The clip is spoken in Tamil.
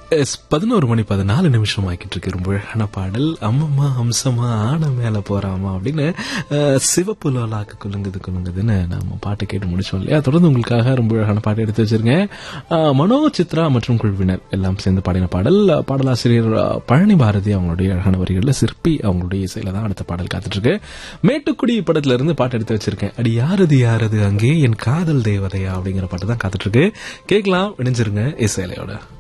11:14 ஆக்கிட்டு இருக்கு. ரொம்ப அழகான பாடல். அம்மம்மா அம்சமா ஆன மேல போறாமா அப்படின்னு சிவப்பு லோலாக்கு குலுங்குதுன்னு நம்ம பாட்டு கேட்டு முடிச்சோம் இல்லையா. தொடர்ந்து உங்களுக்காக ரொம்ப அழகான பாட்டு எடுத்து வச்சிருக்கேன். மனோ, சித்ரா மற்றும் குழுவினர் எல்லாம் சேர்ந்து பாடின பாடல். பாடலாசிரியர் பழனி பாரதி அவங்களுடைய அழகான வரிகள்ல, சிற்பி அவங்களுடைய இசையில தான் அடுத்த பாடல் காத்துட்டு இருக்கு. மேட்டுக்குடி படத்துல இருந்து பாட்டு எடுத்து வச்சிருக்கேன். அடி யாரது அங்கே என் காதல் தேவதையா அப்படிங்கிற பாட்டு தான் காத்துட்டு இருக்கு. கேட்கலாம், இணைஞ்சிருங்க இசையிலையோட.